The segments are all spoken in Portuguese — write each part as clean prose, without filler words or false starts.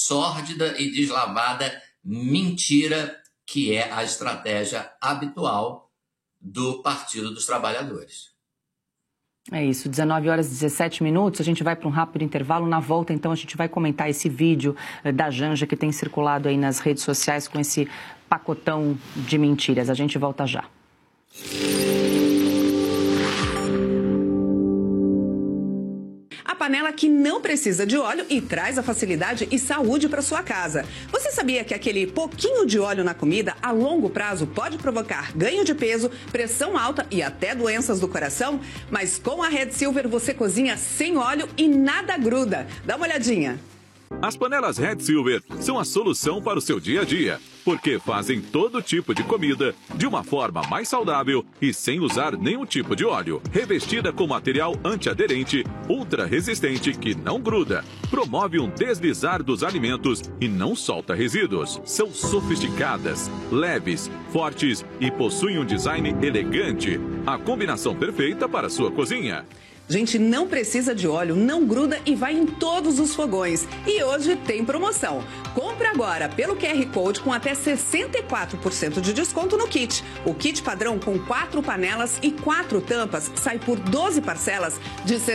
sórdida e deslavada mentira que é a estratégia habitual do Partido dos Trabalhadores. É isso, 19 horas e 17 minutos, a gente vai para um rápido intervalo. Na volta, então, a gente vai comentar esse vídeo da Janja que tem circulado aí nas redes sociais com esse pacotão de mentiras. A gente volta já. A panela que não precisa de óleo e traz a facilidade e saúde para sua casa. Você sabia que aquele pouquinho de óleo na comida, a longo prazo, pode provocar ganho de peso, pressão alta e até doenças do coração? Mas com a Red Silver você cozinha sem óleo e nada gruda. Dá uma olhadinha. As panelas Red Silver são a solução para o seu dia a dia, porque fazem todo tipo de comida de uma forma mais saudável e sem usar nenhum tipo de óleo. Revestida com material antiaderente, ultra resistente que não gruda, promove um deslizar dos alimentos e não solta resíduos. São sofisticadas, leves, fortes e possuem um design elegante. A combinação perfeita para a sua cozinha. Gente, não precisa de óleo, não gruda e vai em todos os fogões. E hoje tem promoção. Compre agora pelo QR Code com até 64% de desconto no kit. O kit padrão com 4 panelas e 4 tampas sai por 12 parcelas de R$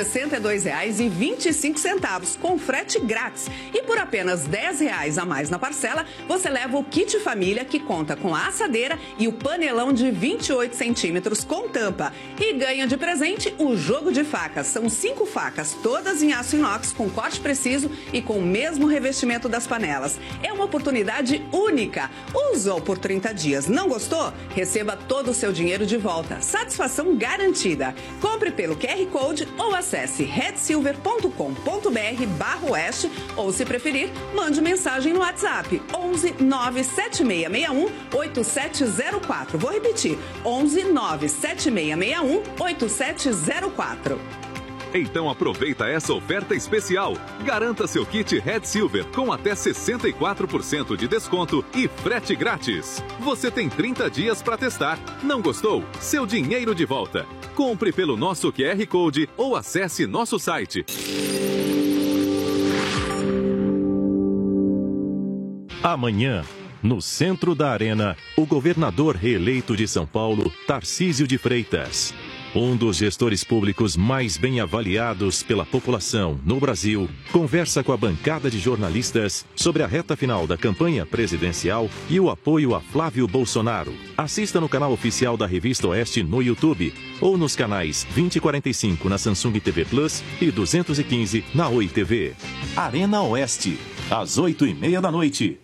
62,25 com frete grátis. E por apenas R$ 10 a mais na parcela, você leva o kit família que conta com a assadeira e o panelão de 28 centímetros com tampa. E ganha de presente o jogo de facas. São 5 facas, todas em aço inox, com corte preciso e com o mesmo revestimento das panelas. É uma oportunidade única. Usou por 30 dias, não gostou? Receba todo o seu dinheiro de volta. Satisfação garantida. Compre pelo QR Code ou acesse redsilver.com.br/oeste ou, se preferir, mande mensagem no WhatsApp 11 97661 8704. Vou repetir, 11 97661 8704. Então aproveita essa oferta especial. Garanta seu kit Red Silver com até 64% de desconto e frete grátis. Você tem 30 dias para testar. Não gostou? Seu dinheiro de volta. Compre pelo nosso QR Code ou acesse nosso site. Amanhã, no centro da Arena, o governador reeleito de São Paulo, Tarcísio de Freitas. Um dos gestores públicos mais bem avaliados pela população no Brasil, conversa com a bancada de jornalistas sobre a reta final da campanha presidencial e o apoio a Flávio Bolsonaro. Assista no canal oficial da Revista Oeste no YouTube ou nos canais 2045 na Samsung TV Plus e 215 na Oi TV. Arena Oeste, às 8h30 da noite.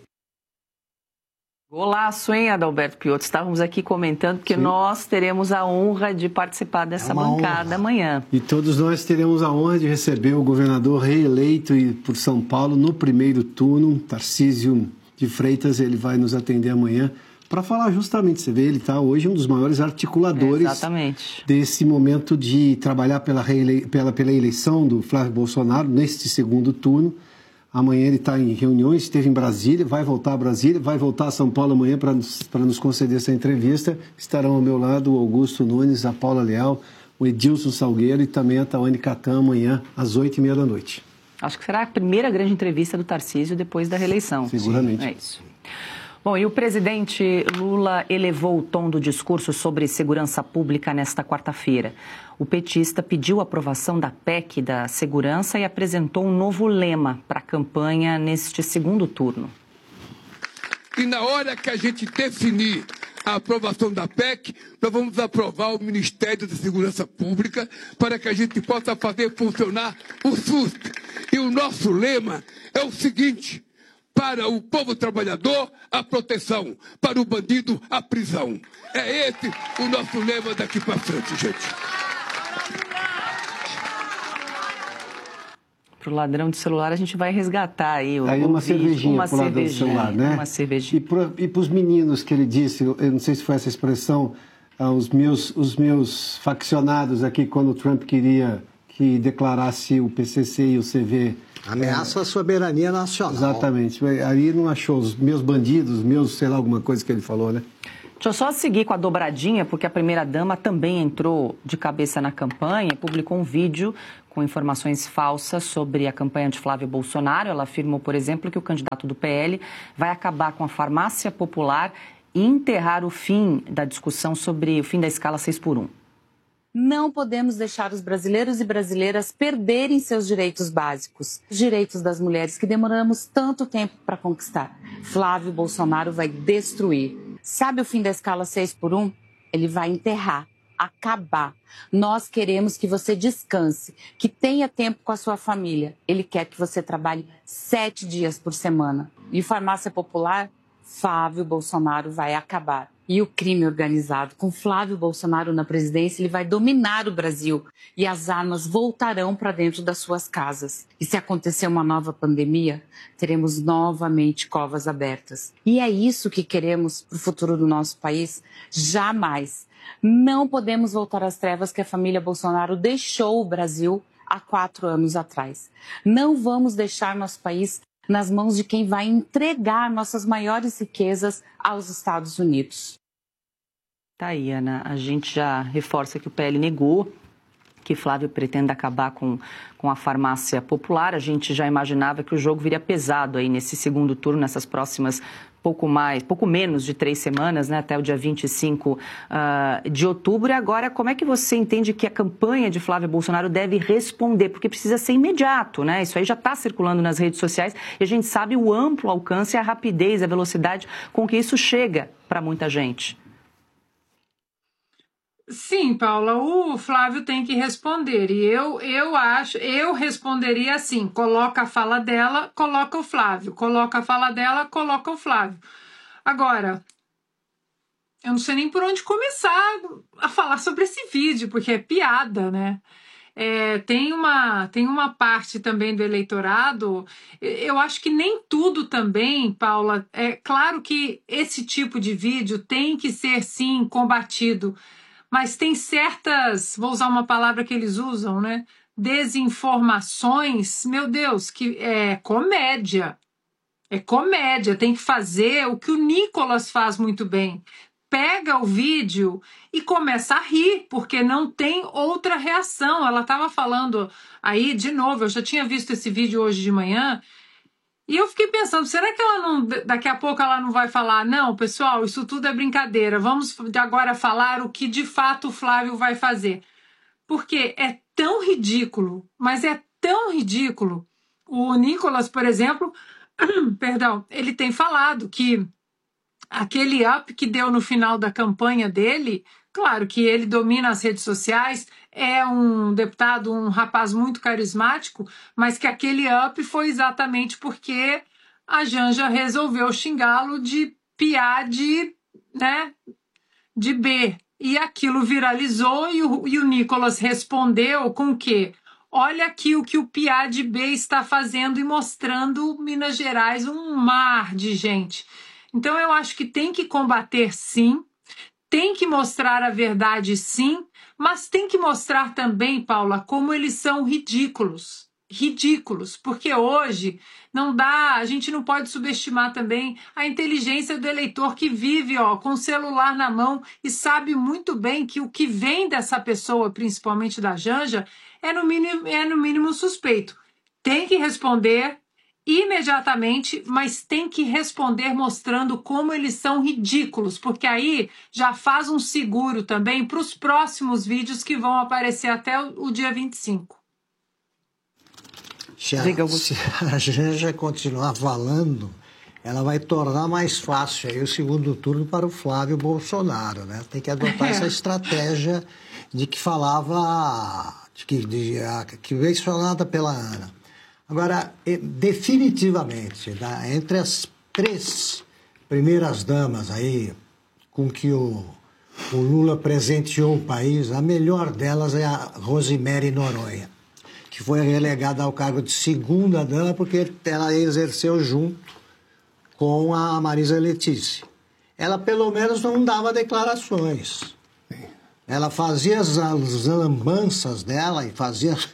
Golaço, hein, Adalberto Piotto? Estávamos aqui comentando porque nós teremos a honra de participar dessa bancada amanhã. E todos nós teremos a honra de receber o governador reeleito por São Paulo no primeiro turno, Tarcísio de Freitas. Ele vai nos atender amanhã para falar justamente, você vê, ele está hoje um dos maiores articuladores desse momento de trabalhar pela eleição do Flávio Bolsonaro neste segundo turno. Amanhã ele está em reuniões, esteve em Brasília, vai voltar a Brasília, vai voltar a São Paulo amanhã para nos conceder essa entrevista. Estarão ao meu lado o Augusto Nunes, a Paula Leal, o Edilson Salgueiro e também a Tawane Catan amanhã às 8h30 da noite. Acho que será a primeira grande entrevista do Tarcísio depois da reeleição. Seguramente. Sim, é isso. Bom, e o presidente Lula elevou o tom do discurso sobre segurança pública nesta quarta-feira. O petista pediu a aprovação da PEC da segurança e apresentou um novo lema para a campanha neste segundo turno. E na hora que a gente definir a aprovação da PEC, nós vamos aprovar o Ministério da Segurança Pública para que a gente possa fazer funcionar o SUS. E o nosso lema é o seguinte: para o povo trabalhador, a proteção. Para o bandido, a prisão. É esse o nosso lema daqui para frente, gente. Para o ladrão de celular, a gente vai resgatar aí uma cervejinha para o ladrão de celular, né? Uma cervejinha. E para os meninos que ele disse, eu não sei se foi essa expressão, os meus faccionados aqui, quando o Trump queria que declarasse o PCC e o CV... Ameaça a soberania nacional. Exatamente. Aí não achou os meus bandidos, sei lá, alguma coisa que ele falou, né? Deixa eu só seguir com a dobradinha, porque a primeira-dama também entrou de cabeça na campanha e publicou um vídeo com informações falsas sobre a campanha de Flávio Bolsonaro. Ela afirmou, por exemplo, que o candidato do PL vai acabar com a farmácia popular e enterrar o fim da discussão sobre o fim da escala 6x1. Não podemos deixar os brasileiros e brasileiras perderem seus direitos básicos, os direitos das mulheres que demoramos tanto tempo para conquistar. Flávio Bolsonaro vai destruir. Sabe o fim da escala 6x1? Ele vai enterrar, acabar. Nós queremos que você descanse, que tenha tempo com a sua família. Ele quer que você trabalhe 7 dias por semana. E farmácia popular, Flávio Bolsonaro vai acabar. E o crime organizado, com Flávio Bolsonaro na presidência, ele vai dominar o Brasil e as armas voltarão para dentro das suas casas. E se acontecer uma nova pandemia, teremos novamente covas abertas. E é isso que queremos para o futuro do nosso país? Jamais. Não podemos voltar às trevas que a família Bolsonaro deixou o Brasil há 4 anos atrás. Não vamos deixar nosso país nas mãos de quem vai entregar nossas maiores riquezas aos Estados Unidos. Tá aí, Ana. A gente já reforça que o PL negou que Flávio pretende acabar com a farmácia popular. A gente já imaginava que o jogo viria pesado aí nesse segundo turno, nessas próximas pouco menos de 3 semanas, né, até o dia 25 de outubro. E agora, como é que você entende que a campanha de Flávio Bolsonaro deve responder? Porque precisa ser imediato, né? Isso aí já está circulando nas redes sociais e a gente sabe o amplo alcance, a rapidez, a velocidade com que isso chega para muita gente. Sim, Paula, o Flávio tem que responder, e eu responderia assim: coloca a fala dela, coloca o Flávio, coloca a fala dela, coloca o Flávio. Agora, eu não sei nem por onde começar a falar sobre esse vídeo, porque é piada, né? Tem uma parte também do eleitorado, eu acho que nem tudo também, Paula, é claro que esse tipo de vídeo tem que ser, sim, combatido, mas tem certas, vou usar uma palavra que eles usam, né? Desinformações, meu Deus, que é comédia. É comédia, tem que fazer o que o Nicolas faz muito bem. Pega o vídeo e começa a rir, porque não tem outra reação. Ela estava falando aí, de novo, eu já tinha visto esse vídeo hoje de manhã, e eu fiquei pensando, será que ela não, daqui a pouco ela não vai falar, não, pessoal, isso tudo é brincadeira, vamos agora falar o que de fato o Flávio vai fazer? Porque é tão ridículo, mas é tão ridículo. O Nicolas, por exemplo, perdão, ele tem falado que aquele up que deu no final da campanha dele, claro que ele domina as redes sociais, é um deputado, um rapaz muito carismático, mas que aquele up foi exatamente porque a Janja resolveu xingá-lo de piá de B. E aquilo viralizou e o Nicolas respondeu com o quê? Olha aqui o que o piá de B está fazendo e mostrando Minas Gerais um mar de gente. Então eu acho que tem que combater sim, tem que mostrar a verdade sim, mas tem que mostrar também, Paula, como eles são ridículos. Ridículos, porque hoje não dá, a gente não pode subestimar também a inteligência do eleitor que vive com o celular na mão e sabe muito bem que o que vem dessa pessoa, principalmente da Janja, é no mínimo suspeito. Tem que responder imediatamente, mas tem que responder mostrando como eles são ridículos, porque aí já faz um seguro também para os próximos vídeos que vão aparecer até o dia 25. Se a Janja continuar falando, ela vai tornar mais fácil aí o segundo turno para o Flávio Bolsonaro, né? Tem que adotar essa estratégia de que falava, que veio falada pela Ana. Agora, definitivamente, entre as 3 primeiras damas aí, com que o Lula presenteou o país, a melhor delas é a Rosemary Noronha, que foi relegada ao cargo de segunda dama porque ela exerceu junto com a Marisa Letícia. Ela, pelo menos, não dava declarações. Ela fazia as lambanças dela e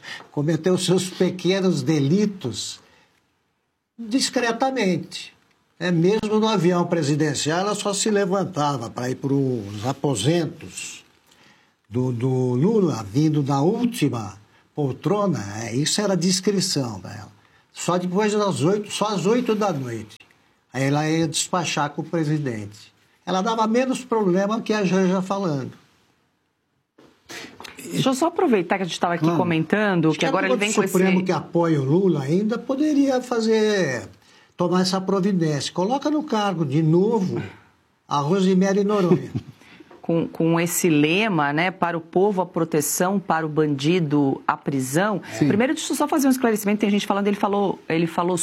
cometeu seus pequenos delitos discretamente. Mesmo no avião presidencial, ela só se levantava para ir para os aposentos do Lula, vindo da última poltrona. Isso era discrição para ela. Só depois das 8, só às 8 da noite. Aí ela ia despachar com o presidente. Ela dava menos problema que a Janja falando. Deixa eu só aproveitar que a gente estava aqui comentando, que agora ele vem com esse... O Supremo que apoia o Lula ainda poderia tomar essa providência. Coloca no cargo de novo a Rosemary Noronha. Com esse lema, né, para o povo a proteção, para o bandido a prisão. Sim. Primeiro, deixa eu só fazer um esclarecimento, tem gente falando, ele falou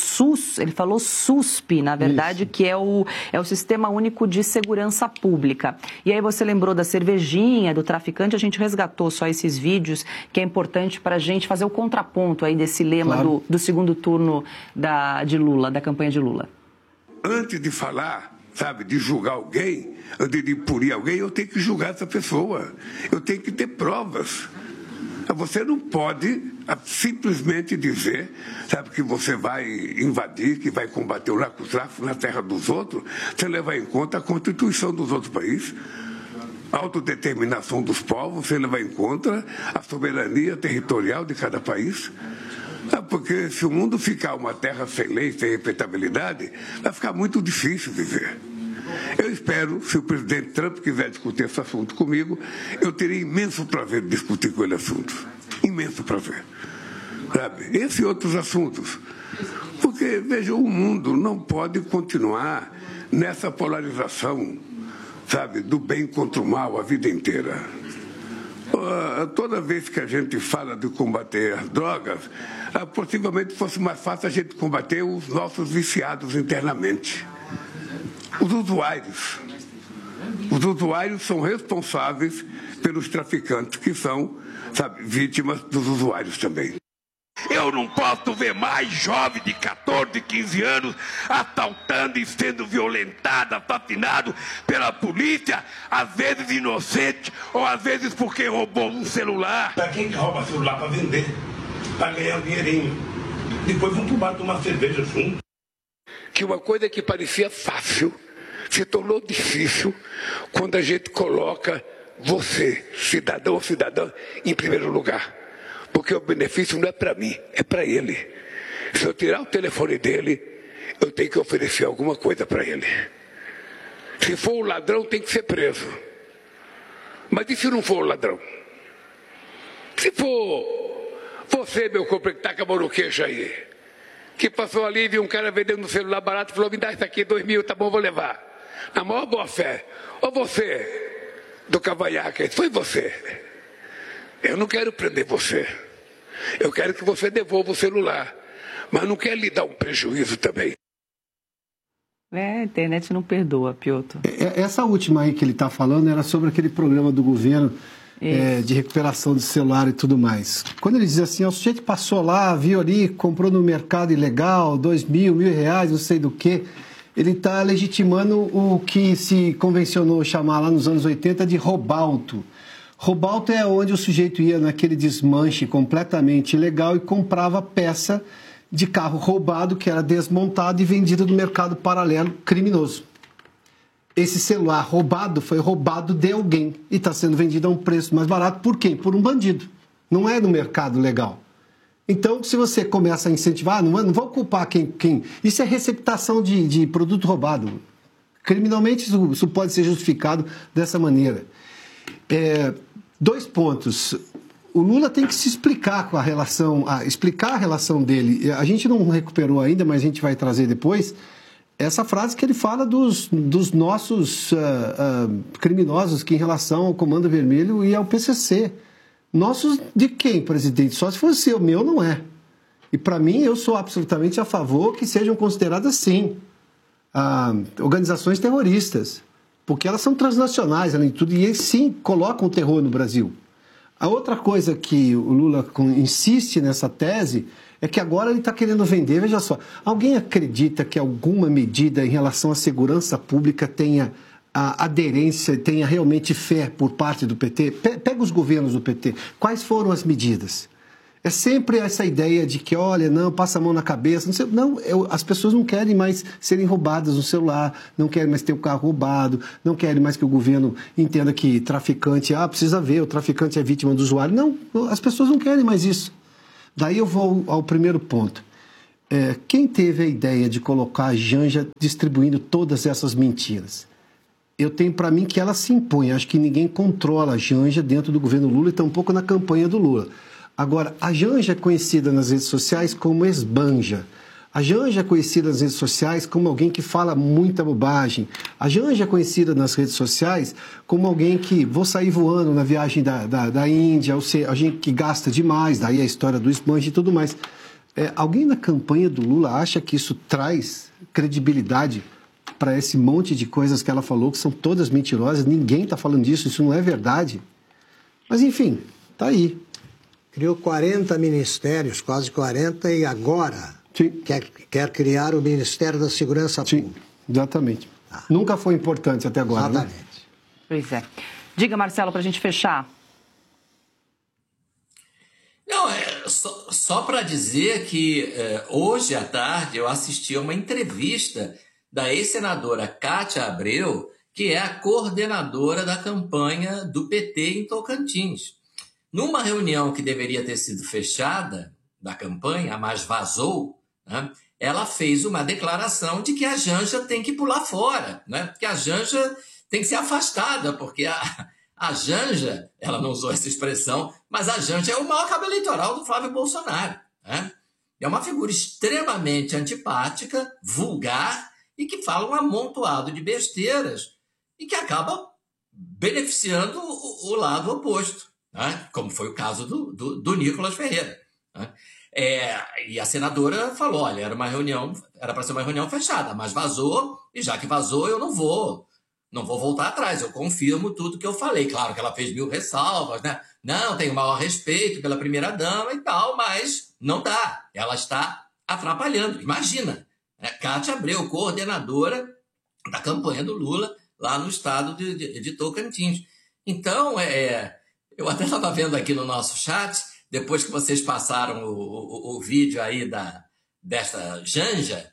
SUSP, na verdade, isso, que é o Sistema Único de Segurança Pública. E aí você lembrou da cervejinha, do traficante, a gente resgatou só esses vídeos, que é importante para a gente fazer o contraponto aí desse lema, claro, do segundo turno de Lula, da campanha de Lula. Antes de falar, sabe, de julgar alguém, antes de punir alguém, eu tenho que julgar essa pessoa. Eu tenho que ter provas. Você não pode simplesmente dizer, sabe, que você vai invadir, que vai combater o narcotráfico na terra dos outros, sem levar em conta a Constituição dos outros países, a autodeterminação dos povos, sem levar em conta a soberania territorial de cada país. Porque se o mundo ficar uma terra sem lei, sem respeitabilidade, vai ficar muito difícil viver. Eu espero, se o presidente Trump quiser discutir esse assunto comigo, eu teria imenso prazer de discutir com ele assuntos. Imenso prazer. Sabe? Esse e outros assuntos. Porque, veja, o mundo não pode continuar nessa polarização, sabe, do bem contra o mal a vida inteira. Toda vez que a gente fala de combater as drogas, possivelmente fosse mais fácil a gente combater os nossos viciados internamente. Os usuários. Os usuários são responsáveis pelos traficantes, que são, sabe, vítimas dos usuários também. Eu não posso ver mais jovem de 14, 15 anos assaltando e sendo violentado, assassinado pela polícia, às vezes inocente, ou às vezes porque roubou um celular. Para quem que rouba celular para vender, para ganhar um dinheirinho? Depois vão pro bar tomar cerveja junto. Que uma coisa que parecia fácil se tornou difícil quando a gente coloca você, cidadão ou cidadã, em primeiro lugar. Porque o benefício não é para mim, é para ele. Se eu tirar o telefone dele, eu tenho que oferecer alguma coisa para ele. Se for o ladrão, tem que ser preso. Mas e se não for o ladrão? Se for você, meu companheiro, que está com a mão no queixo aí, que passou ali e viu um cara vendendo um celular barato e falou, me dá isso aqui, 2.000, tá bom, vou levar. Na maior boa fé. Ou você, do cavanhaque, foi você. Eu não quero prender você. Eu quero que você devolva o celular. Mas não quero lhe dar um prejuízo também. A internet não perdoa, Piotr. Essa última aí que ele está falando era sobre aquele programa do governo de recuperação de celular e tudo mais. Quando ele diz assim, o sujeito passou lá, viu ali, comprou no mercado ilegal, 2.000, R$1.000, não sei do que, ele está legitimando o que se convencionou chamar lá nos anos 80 de roubalto. Roubalto é onde o sujeito ia naquele desmanche completamente ilegal e comprava peça de carro roubado que era desmontado e vendido no mercado paralelo criminoso. Esse celular roubado foi roubado de alguém e está sendo vendido a um preço mais barato. Por quem? Por um bandido. Não é no mercado legal. Então, se você começa a incentivar, não vou culpar quem... Isso é receptação de produto roubado. Criminalmente, isso pode ser justificado dessa maneira. 2 pontos. O Lula tem que se explicar com a relação, explicar a relação dele. A gente não recuperou ainda, mas a gente vai trazer depois essa frase que ele fala dos nossos criminosos que em relação ao Comando Vermelho e ao PCC. Nossos de quem, presidente? Só se fosse o meu, não é. E para mim, eu sou absolutamente a favor que sejam consideradas, sim, organizações terroristas. Porque elas são transnacionais, além de tudo, e eles sim colocam o terror no Brasil. A outra coisa que o Lula insiste nessa tese é que agora ele está querendo vender, veja só, alguém acredita que alguma medida em relação à segurança pública tenha a aderência, tenha realmente fé por parte do PT? Pega os governos do PT, quais foram as medidas? É sempre essa ideia de que, olha, não, passa a mão na cabeça. As pessoas não querem mais serem roubadas no celular, não querem mais ter o carro roubado, não querem mais que o governo entenda que traficante, precisa ver, o traficante é vítima do usuário. Não, as pessoas não querem mais isso. Daí eu vou ao primeiro ponto. Quem teve a ideia de colocar a Janja distribuindo todas essas mentiras? Eu tenho para mim que ela se impõe. Acho que ninguém controla a Janja dentro do governo Lula e tampouco na campanha do Lula. Agora, a Janja é conhecida nas redes sociais como esbanja. A Janja é conhecida nas redes sociais como alguém que fala muita bobagem. A Janja é conhecida nas redes sociais como alguém que vou sair voando na viagem da Índia, ou seja, alguém que gasta demais, daí a história do esbanja e tudo mais. Alguém na campanha do Lula acha que isso traz credibilidade para esse monte de coisas que ela falou, que são todas mentirosas? Ninguém está falando disso, isso não é verdade. Mas, enfim, está aí. Criou 40 ministérios, quase 40, e agora quer criar o Ministério da Segurança Pública. Exatamente. Nunca foi importante até agora, exatamente. Né? Pois é. Diga, Marcelo, para a gente fechar. Não, só para dizer que hoje à tarde eu assisti a uma entrevista da ex-senadora Cátia Abreu, que é a coordenadora da campanha do PT em Tocantins. Numa reunião que deveria ter sido fechada da campanha, mas vazou, né, ela fez uma declaração de que a Janja tem que pular fora, né, que a Janja tem que ser afastada, porque a Janja, ela não usou essa expressão, mas a Janja é o maior cabo eleitoral do Flávio Bolsonaro. Né? É uma figura extremamente antipática, vulgar e que fala um amontoado de besteiras e que acaba beneficiando o lado oposto. Né? Como foi o caso do Nicolas Ferreira. Né? E a senadora falou, olha, era para ser uma reunião fechada, mas vazou, e já que vazou, eu não vou voltar atrás, eu confirmo tudo que eu falei. Claro que ela fez 1000 ressalvas, né? Não, tenho o maior respeito pela primeira-dama e tal, mas não dá, ela está atrapalhando. Imagina, Cátia Abreu, coordenadora da campanha do Lula, lá no estado de Tocantins. Então, eu até estava vendo aqui no nosso chat, depois que vocês passaram o vídeo aí desta Janja,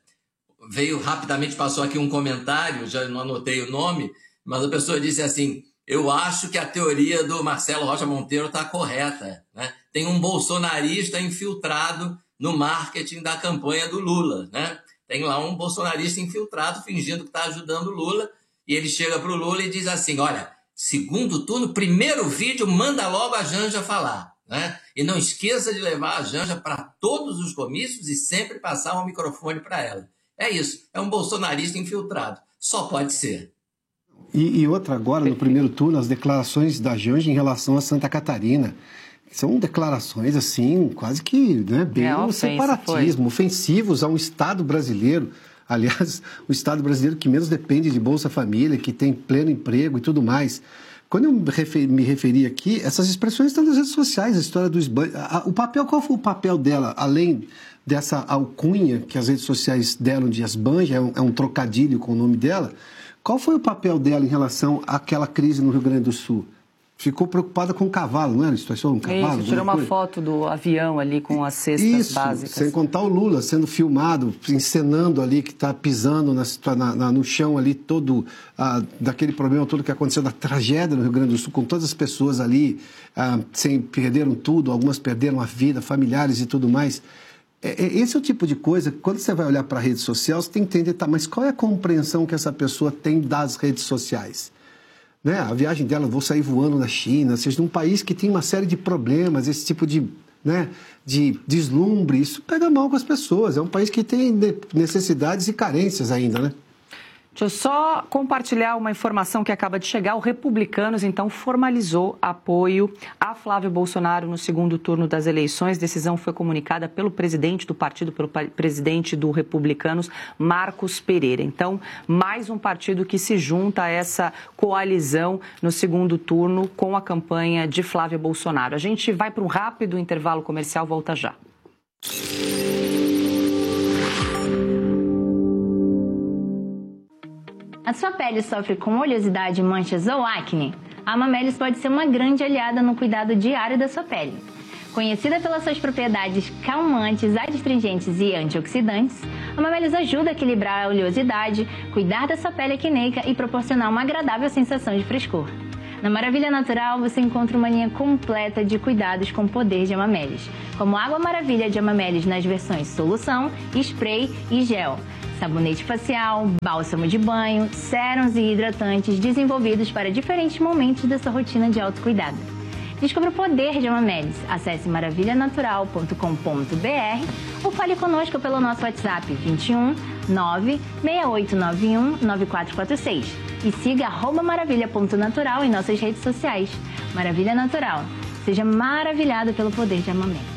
passou aqui um comentário, já não anotei o nome, mas a pessoa disse assim, eu acho que a teoria do Marcelo Rocha Monteiro está correta. Né? Tem um bolsonarista infiltrado no marketing da campanha do Lula. Né? Tem lá um bolsonarista infiltrado fingindo que está ajudando o Lula, e ele chega para o Lula e diz assim, olha, segundo turno, primeiro vídeo, manda logo a Janja falar. Né? E não esqueça de levar a Janja para todos os comícios e sempre passar um microfone para ela. É isso, é um bolsonarista infiltrado. Só pode ser. E outra agora, no primeiro turno, as declarações da Janja em relação a Santa Catarina. São declarações, assim, quase que bem um separatismo, ofensivos a um Estado brasileiro. Aliás, o Estado brasileiro que menos depende de Bolsa Família, que tem pleno emprego e tudo mais. Quando eu me referi aqui, essas expressões estão nas redes sociais, a história do esbanja. Qual foi o papel dela, além dessa alcunha que as redes sociais deram de esbanja, é um trocadilho com o nome dela, qual foi o papel dela em relação àquela crise no Rio Grande do Sul? Ficou preocupada com o cavalo, não era? Situação, um cavalo? Isso, tirou uma foto do avião ali com as cestas básicas. Sem contar o Lula sendo filmado, encenando ali que está pisando no chão ali todo, daquele problema todo que aconteceu, da tragédia no Rio Grande do Sul, com todas as pessoas ali, perderam tudo, algumas perderam a vida, familiares e tudo mais. Esse é o tipo de coisa, quando você vai olhar para a rede social, você tem que entender, mas qual é a compreensão que essa pessoa tem das redes sociais? Né? A viagem dela, vou sair voando na China, ou seja, num país que tem uma série de problemas, esse tipo de deslumbre, isso pega mal com as pessoas. É um país que tem necessidades e carências ainda, né? Deixa eu só compartilhar uma informação que acaba de chegar. O Republicanos, então, formalizou apoio a Flávio Bolsonaro no segundo turno das eleições. Decisão foi comunicada pelo presidente do partido, pelo presidente do Republicanos, Marcos Pereira. Então, mais um partido que se junta a essa coalizão no segundo turno com a campanha de Flávio Bolsonaro. A gente vai para um rápido intervalo comercial, volta já. A sua pele sofre com oleosidade, manchas ou acne? A Amamelis pode ser uma grande aliada no cuidado diário da sua pele. Conhecida pelas suas propriedades calmantes, adstringentes e antioxidantes, a Amamélis ajuda a equilibrar a oleosidade, cuidar da sua pele acneica e proporcionar uma agradável sensação de frescor. Na Maravilha Natural, você encontra uma linha completa de cuidados com o poder de Amamélis, como Água Maravilha de Amamélis nas versões solução, spray e gel, sabonete facial, bálsamo de banho, sérums e hidratantes desenvolvidos para diferentes momentos da sua rotina de autocuidado. Descubra o poder de Amamélis. Acesse maravilhanatural.com.br ou fale conosco pelo nosso WhatsApp 21 96891 9446 e siga @maravilha.natural em nossas redes sociais. Maravilha Natural. Seja maravilhado pelo poder de Amamélis.